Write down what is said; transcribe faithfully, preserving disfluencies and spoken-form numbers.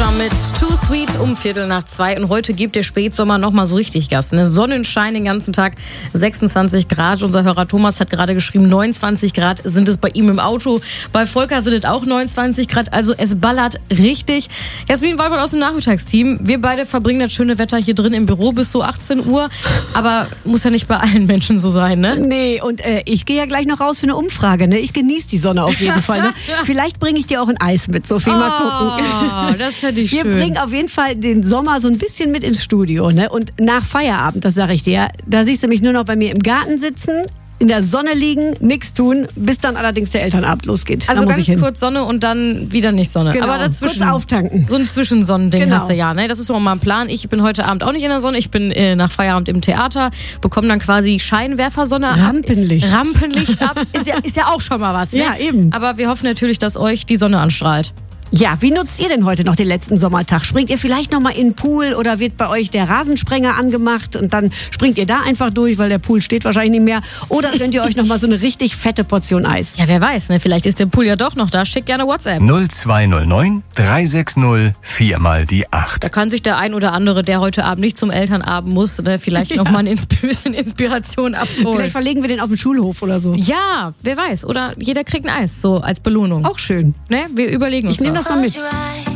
Alicia mit Too Sweet um Viertel nach zwei. Und heute gibt der Spätsommer nochmal so richtig Gas. Ne? Sonnenschein den ganzen Tag, sechsundzwanzig Grad. Unser Hörer Thomas hat gerade geschrieben, neunundzwanzig Grad sind es bei ihm im Auto. Bei Volker sind es auch neunundzwanzig Grad. Also es ballert richtig. Jasmin Walbert aus dem Nachmittagsteam. Wir beide verbringen das schöne Wetter hier drin im Büro bis so achtzehn Uhr. Aber muss ja nicht bei allen Menschen so sein, ne? Nee, und äh, ich gehe ja gleich noch raus für eine Umfrage. Ne? Ich genieße die Sonne auf jeden Fall. Ne? Vielleicht bringe ich dir auch ein Eis mit, Sophie. Mal gucken. Oh, das fände ich Wir schön. Wir bringen auf jeden Fall den Sommer so ein bisschen mit ins Studio. Ne? Und nach Feierabend, das sage ich dir, da siehst du mich nur noch bei mir im Garten sitzen, in der Sonne liegen, nichts tun, bis dann allerdings der Elternabend losgeht. Also da muss ganz ich hin. kurz Sonne und dann wieder nicht Sonne. Genau. Aber dazwischen. Kurz auftanken. So ein Zwischensonnending Genau. hast du ja, ne? Das ist auch mal ein Plan. Ich bin heute Abend auch nicht in der Sonne. Ich bin äh, nach Feierabend im Theater, bekomme dann quasi Scheinwerfersonne ab. Rampenlicht. Rampenlicht ab. Ist ja, ist ja auch schon mal was, ne? Ja, eben. Aber wir hoffen natürlich, dass euch die Sonne anstrahlt. Ja, wie nutzt ihr denn heute noch den letzten Sommertag? Springt ihr vielleicht noch mal in den Pool oder wird bei euch der Rasensprenger angemacht und dann springt ihr da einfach durch, weil der Pool steht wahrscheinlich nicht mehr? Oder gönnt ihr euch noch mal so eine richtig fette Portion Eis? Ja, wer weiß, ne? Vielleicht ist der Pool ja doch noch da. Schickt gerne WhatsApp. null zwei null neun drei sechs null vier mal die acht. Da kann sich der ein oder andere, der heute Abend nicht zum Elternabend muss, ne, vielleicht Ja. noch mal ein bisschen Inspiration abholen. Vielleicht verlegen wir den auf den Schulhof oder so. Ja, wer weiß. Oder jeder kriegt ein Eis, so als Belohnung. Auch schön. Ne? Wir überlegen uns Ich nehme was. das mal mit.